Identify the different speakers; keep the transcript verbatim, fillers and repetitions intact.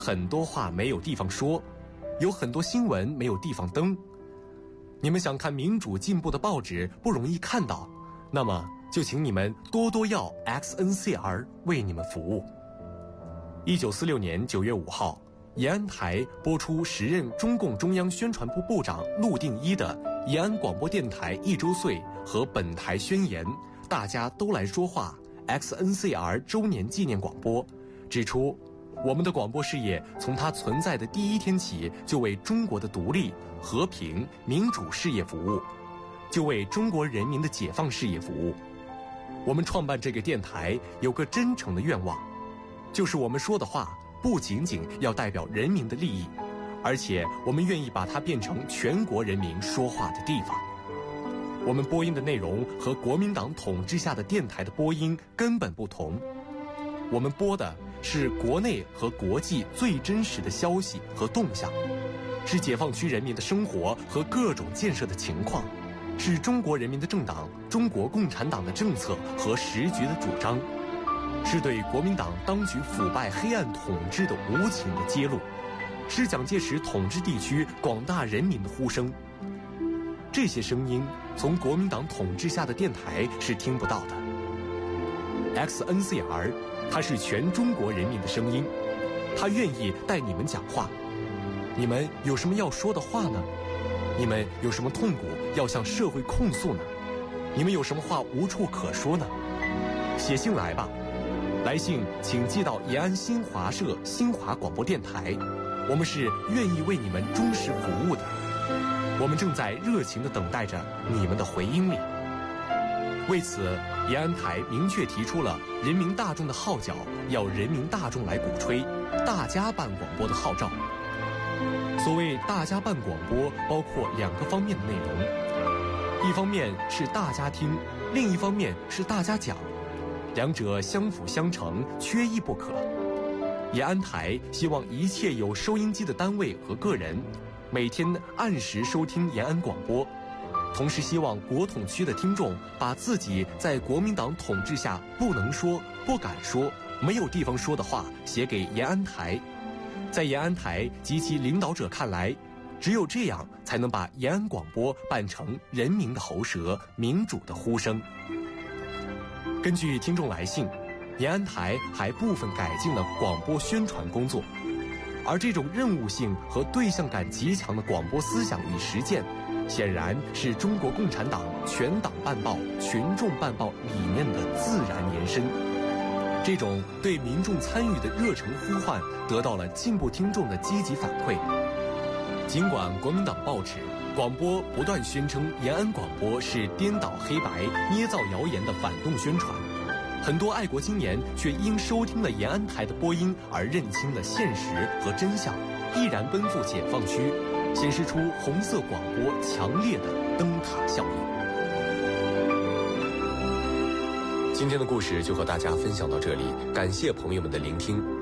Speaker 1: 很多话没有地方说，有很多新闻没有地方登。你们想看民主进步的报纸不容易看到，那么就请你们多多要 X N C R 为你们服务。一九四六年九月五号，延安台播出时任中共中央宣传部部长陆定一的延安广播电台一周岁和本台宣言，大家都来说话 X N C R 周年纪念广播，指出我们的广播事业从它存在的第一天起，就为中国的独立、和平、民主事业服务，就为中国人民的解放事业服务。我们创办这个电台有个真诚的愿望，就是我们说的话不仅仅要代表人民的利益，而且我们愿意把它变成全国人民说话的地方。我们播音的内容和国民党统治下的电台的播音根本不同，我们播的是国内和国际最真实的消息和动向，是解放区人民的生活和各种建设的情况，是中国人民的政党中国共产党的政策和时局的主张，是对国民党当局腐败黑暗统治的无情的揭露，是蒋介石统治地区广大人民的呼声。这些声音从国民党统治下的电台是听不到的。 X N C R 它是全中国人民的声音，它愿意带你们讲话。你们有什么要说的话呢？你们有什么痛苦要向社会控诉呢？你们有什么话无处可说呢？写信来吧，来信请寄到延安新华社新华广播电台，我们是愿意为你们忠实服务的，我们正在热情地等待着你们的回音里。为此，延安台明确提出了人民大众的号角，要人民大众来鼓吹大家办广播的号召。所谓大家办广播，包括两个方面的内容，一方面是大家听，另一方面是大家讲，两者相辅相成，缺一不可。延安台希望一切有收音机的单位和个人每天按时收听延安广播，同时希望国统区的听众把自己在国民党统治下不能说、不敢说、没有地方说的话写给延安台。在延安台及其领导者看来，只有这样才能把延安广播办成人民的喉舌、民主的呼声。根据听众来信，延安台还部分改进了广播宣传工作，而这种任务性和对象感极强的广播思想与实践，显然是中国共产党全党办报、群众办报理念的自然延伸。这种对民众参与的热诚呼唤得到了进步听众的积极反馈。尽管国民党报纸、广播不断宣称延安广播是颠倒黑白、捏造谣言的反动宣传，很多爱国青年却因收听了延安台的播音而认清了现实和真相，毅然奔赴解放区，显示出红色广播强烈的灯塔效应。今天的故事就和大家分享到这里，感谢朋友们的聆听。